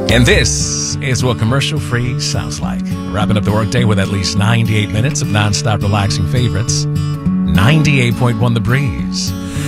And this is what commercial-free sounds like. Wrapping up the workday with at least 98 minutes of non-stop relaxing favorites. 98.1 The Breeze.